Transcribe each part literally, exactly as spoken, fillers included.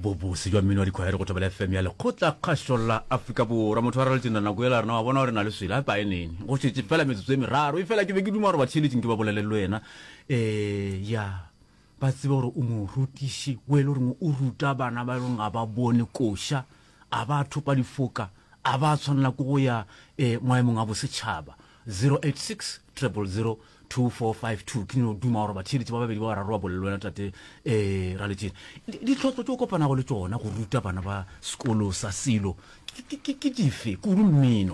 bobo se jwa mmino di khwaere go tobela F M ya le khotla khasholla Africa Borwa motho wa re tsena na go ela rena wa bona re na le swela pa eneng go tshetse fela metsotso e meraro e fela ke be ke duma gore ba tshiletse ke ba bolele le wena eh ya ba tsebe gore o mo rutishi we le gore o ruta bana ba le nga ba bone kosha a ba thopa difoka a ba tshwanela go go ya eh moemong a bo setšhaba zero eight six zero zero zero two four five two kino duma gore ba tshiletse ba babedi ba ra roa bolelo wena tate eh ra le tsena di tlotlo tso kopana go le tsona go ruta bana ba sekolo sa silo ke ke ke dife go mmino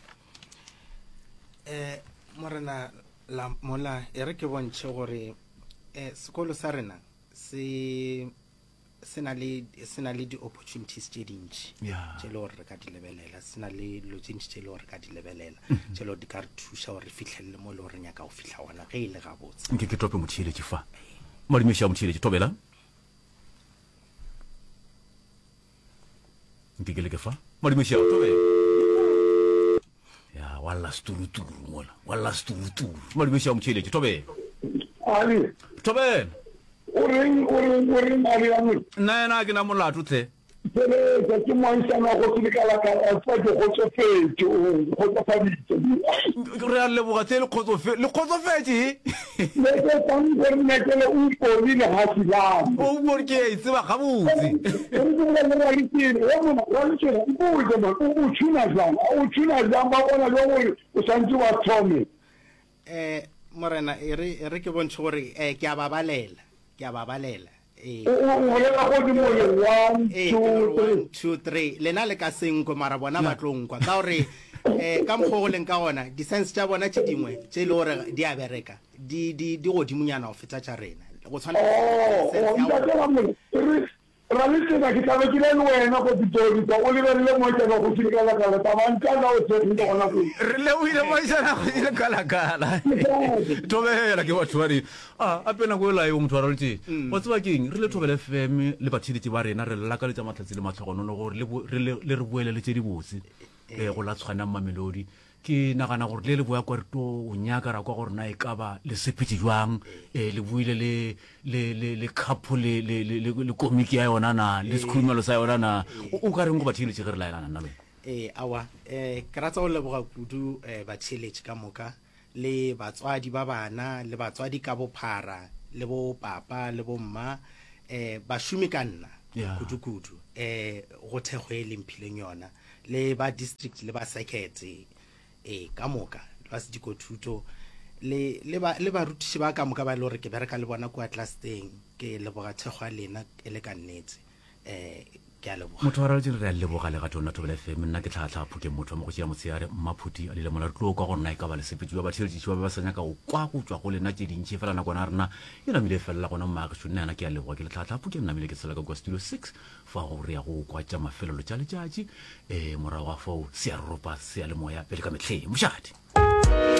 eh morena la mola e re ke bontshe gore eh sekolo sa rena se sena le sena le di opportunities tse dintsi tse le gore ka di lebelela sena le lo dintsi tse le gore ka di lebelela tse le di ka re thusa gore fitlhelele mo le gore nya ka o fitla wana ge ile ga botsa nke ke tope mothile ke fa mo di mesha mothile ke tobela nke ke le ke fa mo di mesha tobela ya wala sturu-turu mola wala sturu-turu mo di mesha mothile ke tobela ali tobela Oring, oring, oring, Mariano. Na na ke na molato tle. Pele ke ke mo ntana go tsikala ka a tsa go tsofetse go tsofaditse. Re a le bogatse le khotsofe le khotsofetse. Le ke tang gore ne ke le u ko ni le hasila. O mo ke itse ba gabotse. Ke le le le ditine, wa mo wa le tsela o go mo o tshuna jang, o tshuna jang ba bona lo go o santse wa thome. Eh morena e re e re ke bontshe gore eh ke a babalela. ke a babalela eh o le go di mo le one two three lena le ka senko mara bona ba tlongwa ka gore eh ka mgo le nka gona di sense tsa bona tse dingwe tse le gore di a bereka di di di go dimunyana go fetsa tsa rena go tshwana ra le tsena ke tla ke le wena go ditori tsa o le le mo tsena go tsikala kala ta bantla na o tse ndo gona go re le o ile mo tsena go ile kala kala tobela ke batho ba di ah apena go la yo motho wa re tse go tswa keng re le tobela F M le bathiletse ba rena re laka le tsa matlatsi le matlhogono gore le le re boele le tse di botse eh go la tshwana mamelodi ke nagana gore le le boya kwa re to o nyaka ra kwa gore na e ka ba le sepetse jwang eh le buile le le le le couple le le le komiki ya yona na le skhumelo sa yona na o ka reng go bathiletse ge re laelana nna le eh awa eh ke ratsa go leboga kudu eh bathiletse ka moka le batswadi ba bana le batswadi ka bophara le bo papa le bo mma eh ba shumi ka nna kudu kudu eh go thego e lempileng yona le ba district le ba sekete eh ka moka ba se dikothuto le le ba le ba rutishi ba ka moka ba le gore ke bereka le bona kwa classeng ke le boga thegwa lena e le ka nnetse eh ke a leboga motho wa re re a leboga le ga tona tobela F M nna ke tlhatlha phuke motho mo go tšea motsheare mmaphuti a le mona re tlo kwa go nna e ka ba le sepetse ba bathiletse ba ba sanya ka go kwa go tswa go lena tse dintsi fela na kwana rena e na mile fela gona mma ge tsona ke a leboga ke le tlhatlha phuke nna mile ke sela ka kwa studio six fa go re ya go kwa tša mafelelo tša letšatši eh morago wa fo se a ropa se a le moya pele ka metlhe mošadi